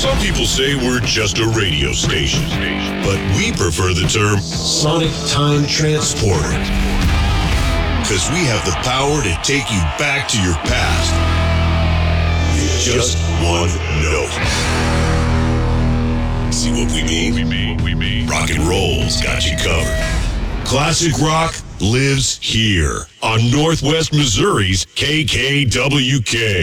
Some people say we're just a radio station, but we prefer the term Sonic Time Transporter, because we have the power to take you back to your past with just one note. See what we mean? We mean. Rock and roll's got you covered. Classic rock lives here on Northwest Missouri's KKWK.